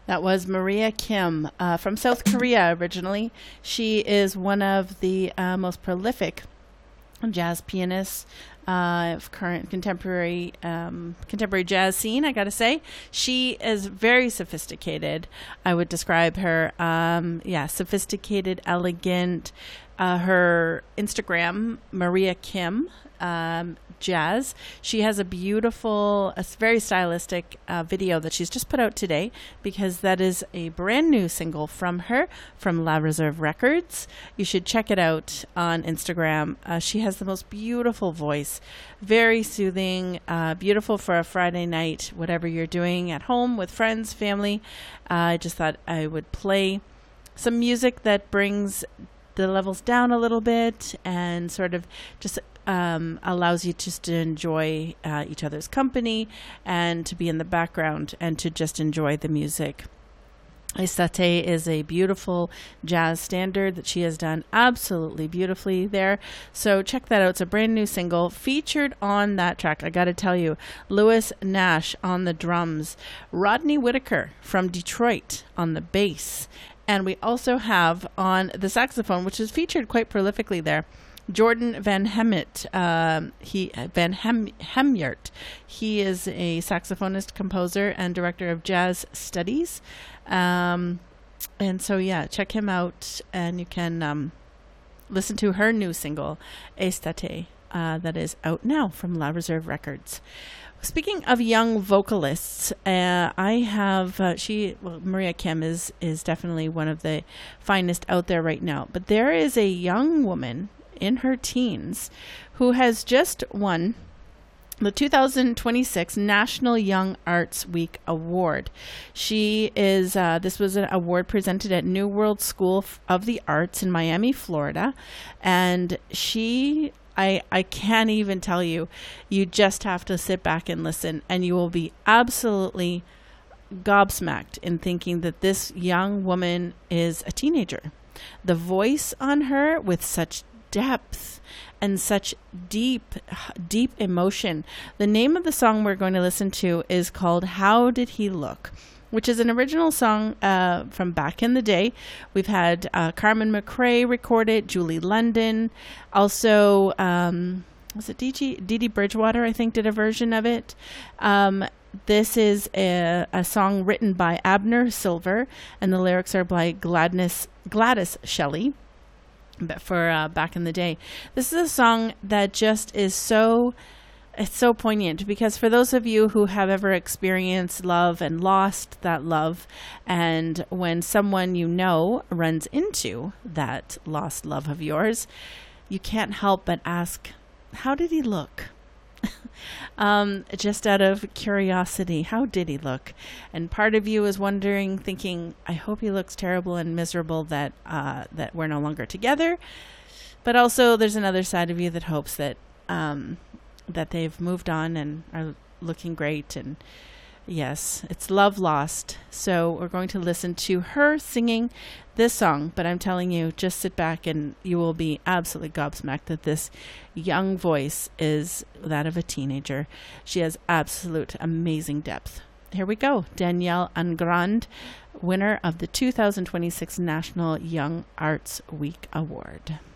That was Maria Kim from South Korea originally. She is one of the most prolific jazz pianists of current contemporary jazz scene. I gotta say, she is very sophisticated. I would describe her, sophisticated, elegant. Her Instagram, Maria Kim Jazz. She has a beautiful, very stylistic video that she's just put out today, because that is a brand new single from her, from La Reserve Records. You should check it out on Instagram. She has the most beautiful voice, very soothing, beautiful for a Friday night, whatever you're doing at home with friends, family. I just thought I would play some music that brings the levels down a little bit and sort of just allows you just to enjoy each other's company and to be in the background and to just enjoy the music. Estate is a beautiful jazz standard that she has done absolutely beautifully there. So check that out. It's a brand new single featured on that track. I got to tell you, Lewis Nash on the drums, Rodney Whitaker from Detroit on the bass. And we also have on the saxophone, which is featured quite prolifically there, Jordan Van Hemert. He is a saxophonist, composer, and director of jazz studies. And so, yeah, check him out, and you can listen to her new single, Estate, that is out now from La Reserve Records. Speaking of young vocalists, I have Maria Kim is definitely one of the finest out there right now. But there is a young woman in her teens who has just won the 2026 National Young Arts Week Award. She is, this was an award presented at New World School of the Arts in Miami, Florida. And I can't even tell you. You just have to sit back and listen, and you will be absolutely gobsmacked in thinking that this young woman is a teenager. The voice on her with such depth and such deep emotion. The name of the song we're going to listen to is called How Did He Look?, which is an original song from back in the day. We've had Carmen McRae record it, Julie London. Also, was it Dee Dee Bridgewater, I think, did a version of it. This is a song written by Abner Silver, and the lyrics are by Gladys Shelley. But for back in the day, this is a song that just is it's so poignant, because for those of you who have ever experienced love and lost that love, and when someone you know runs into that lost love of yours, you can't help but ask, how did he look? Just out of curiosity, how did he look? And part of you is wondering, thinking, I hope he looks terrible and miserable that we're no longer together. But also there's another side of you that hopes that that they've moved on and are looking great. And yes, it's love lost. So we're going to listen to her singing this song, but I'm telling you, just sit back and you will be absolutely gobsmacked that this young voice is that of a teenager. She has absolute amazing depth. Here we go. Danielle Angrand, winner of the 2026 National Young Arts Week Award.